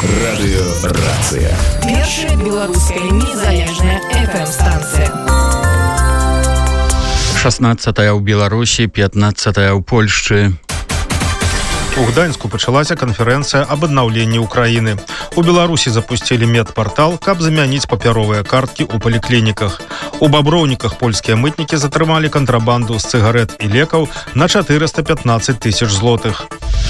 Радыёрацыя. Першая беларуская незалежная FM-станцыя. 16 ў Беларусі, 15 ў Польшчы. У Гданьску пачалася канферэнцыя аб аднаўленні Украіны. У Беларусі запусцілі медпартал, каб замяніць папяровыя карткі ў паліклініках. У Баброўніках польскія мытнікі затрымалі кантрабанду з цыгарэт і лекаў на 415 тысяч злотых.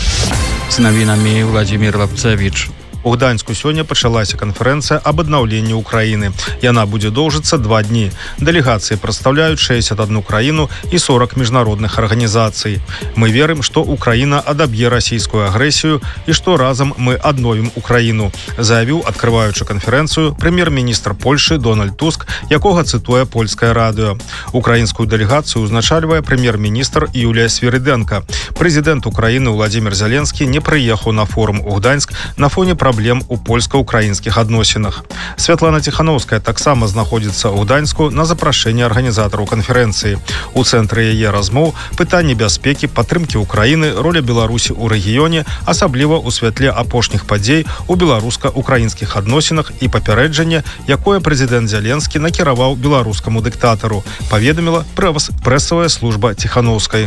З навінамі Владзімір Лапцевіч. У Гданьску сёння пачалася канферэнцыя аб аднаўленні Украіны. Яна будзе доўжыцца 2 дні. Дэлегацыі прадстаўляюць 61 краіну і 40 міжнародных арганізацый. Мы верым, што Украіна адаб'е расійскую агрэсію і што разам мы адновім Украіну, заявіў, адкрываючы канферэнцыю, прэм'ер-міністр Польшы Дональд Туск, якога цытуе польскае радыё. Украінскую дэлегацыю узначальвае прэм'ер-міністр Юлія Свірыдэнка. Прэзідэнт Украіны Владзімір Зеленскі не прыехаў на форум у Гданьск на фоне праблем у польска-украінскіх адносінах. Святлана Ціхановская таксама знаходзіцца ў Гданьску на запрашэнне арганізатараў канферэнцыі. У цэнтры яе размоў пытанні бяспекі, падтрымкі Украіны, роля Беларусі ў рэгіёне, асабліва ў святле апошніх падзей у беларуска-украінскіх адносінах і папярэджанне, якое прэзідэнт Зеленскі накіраваў беларускаму дыктатару, паведаміла прэсавая служба Ціхановскай.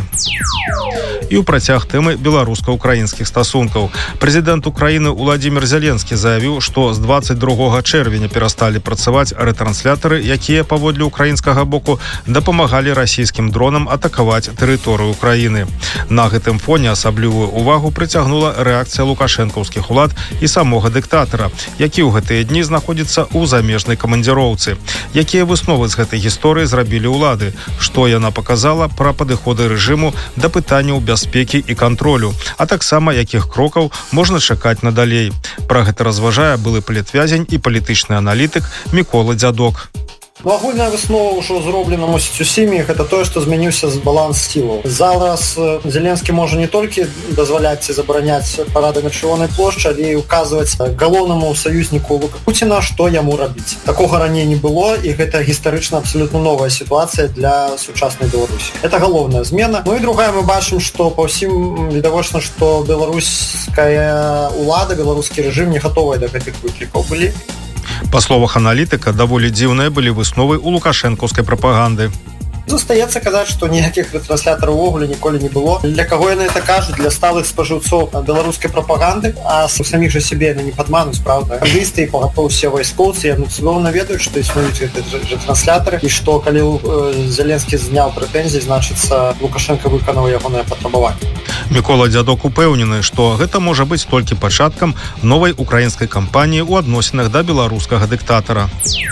І ў працяг тэмы беларуска-украінскіх стасункаў. Прэзідэнт Украіны Владзімір Зеленскі заявіў, што з 22 чэрвеня перасталі працаваць рэтранслятары, якія паводле украінскага боку дапамагалі расійскім дронам атакаваць тэрыторыю Украіны. На гэтым фоне асаблівую увагу прыцягнула рэакцыя лукашэнкаўскіх улад і самога дыктатара, які ў гэтыя дні знаходзіцца ў замежнай камандзіроўцы. Якія высновы з гэтай гісторыі зрабілі ўлады? Што яна паказала пра падыходы рэжыму да пытанняў бяспекі і кантролю, а таксама якіх крокаў можна чакаць надалей. Пра гэта разважае былы палітвязень і палітычны аналітык Мікола Дзядок. Агульная выснова ўжо зроблена, мусіць, усімі, гэта тое, што змяніўся баланс сілаў. Зараз Зеленскі можа не толькі дазваляць ці забараняць парады на Чырвонай плошчы, але і указваць галоўнаму саюзніку Пуціна, што яму рабіць. Такога раней не было, і гэта гістарычна абсалютна новая сітуацыя для сучаснай Беларусі. Это галоўная змена. Ну і другая, мы бачым, што па ўсім відавочна, што беларуская ўлада, беларускі рэжым не гатовыя да гэтых выклікаў былі. Па словах аналітыка, даволі дзіўныя былі высновы ў лукашэнкаўскай прапаганды. Застаецца казаць, што ніякіх рэтранслятараў увогуле ніколі не было. Для каго яны это кажуць? Для сталых спажыўцоў беларускай прапаганды, а саміх жа сябе яны не падмануць, правда? Кандысты і пагатоў усе вайскоўцы, яны цудоўна ведаюць, што існуюць гэтыя рэтранслятары, і што калі Зеленскі зняў прэтэнзіі, значыцца, Лукашенко выканаў ягонае патрабаванне. Мікола Дзядок упэўнены, што гэта можа быць толькі пачаткам новай украінскай кампаніі ў адносінах да беларускага дыктатара.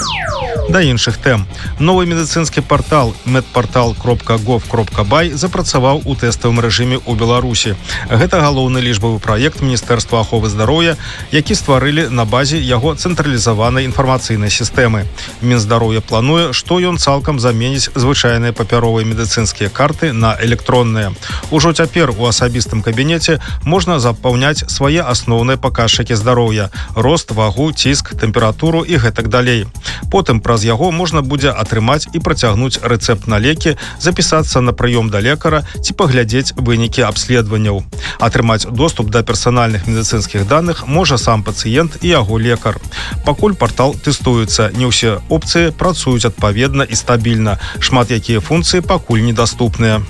Да іншых тэм. Новы медыцынскі партал medportal.gov.by запрацаваў у тэставым рэжыме ў Беларусі. Гэта галоўны лічбавы праект Міністэрства аховы здароўя, які стварылі на базе яго цэнтралізаванай інфармацыйнай сістэмы. Мінздароўя плануе, што ён цалкам заменіць звычайныя папяровыя медыцынскія карты на электронныя. Ужо цяпер у асабістым кабінеце можна запаўняць свае асноўныя паказчыкі здароўя: рост, вагу, ціск, тэмпературу і гэтак далей. Потым праз яго можна будзе атрымаць і працягнуць рэцэпт на лекі, запісацца на прыём да лекара ці паглядзець вынікі абследаванняў. Атрымаць доступ да персанальных медыцынскіх даных можа сам пацыент і яго лекар. Пакуль партал тэстуецца, не ўсе опцыі працуюць адпаведна і стабільна. Шмат якія функцыі пакуль недаступныя.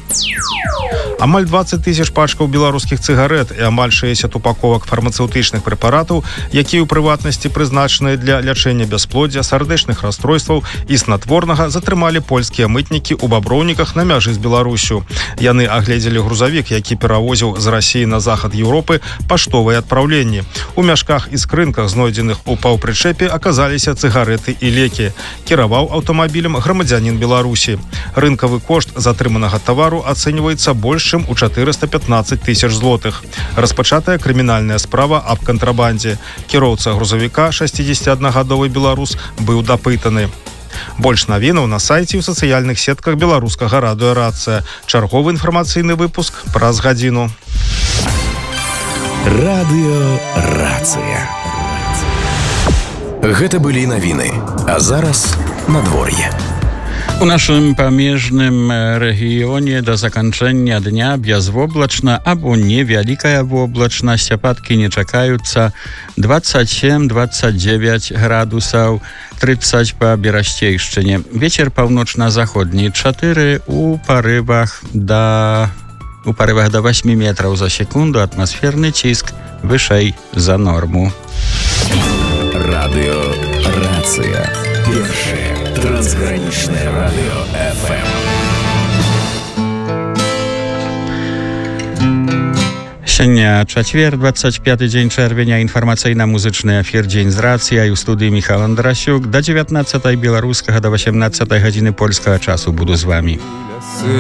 Амаль 20 тысяч пачкаў беларускіх цыгарэт і амаль 60 упаковак фармацэўтычных прэпаратаў, якія ў прыватнасці прызначаныя для лячэння бясплоддзя, сардэчных расстройстваў і снатворнага, затрымалі польскія мытнікі ў Баброўніках на мяжы з Беларусю. Яны агледзелі грузавік, які перавозіў з Расіі на захад Еўропы паштовыя адпраўленні. У мяшках і скрынках, знойдзеных у паўпрычэпе, аказаліся цыгарэты і лекі. Кіраваў аўтамабілем грамадзянін Беларусі. Рынкавы кошт затрыманага тавару ацэньваецца больш чым у 415 тысяч злотых. Распачатая крымінальная справа аб кантрабандзе. Кіроўца грузавіка, 61гадовы беларус, быў дапытаны. Больш навінаў на сайце і ў сацыяльных сетках беларускага радыёрацыя. Чарговы інфармацыйны выпуск праз гадзіну. Радыёрацыя. Гэта былі навіны. А зараз надвор'е. U naszym pamieżnym regionie do zakończenia dnia bezwoblaczna albo niewielka oblaczność, опадки nie czekająca 27-29 gradusów, 30 po Bieraściejszczynie. Wiecier północno-zachodni 4 u porywach do 8 metrów za sekundę, atmosferny cisk wyżej za normu. Radio Racja. Pierwsze transgraniczne radio FM. Sienia czwartek, 25 dzień czerwienia, informacyjno-muzyczny efir Dzień z Racji, a u studiu Michał Andrasiuk. Do 19 białoruskiego, do 18 godziny polskiego czasu budu z wami.